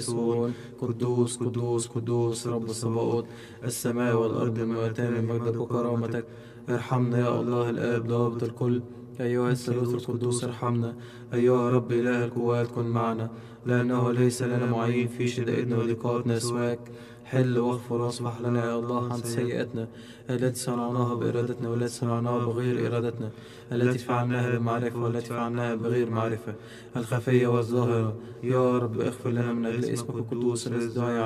يقول قدوس قدوس قدوس رب الصباؤوت، السماء والأرض ملوءتان من مجدك وكرامتك. ارحمنا يا الله الآب ضابط الكل، أيها الثالوث القدوس ارحمنا. أيها رب إله القوات كن معنا، لأنه ليس لنا معين في شدائدنا وضيقاتنا سواك. حل واغفر واصفح لنا يا الله عن سيئاتنا التي صنعناها بإرادتنا والتي صنعناها بغير إرادتنا، التي فعلناها بمعرفة والتي فعلناها بغير معرفة، الخفية والظاهرة. يا رب اغفر لنا من أجل اسمك القدوس الذي دعي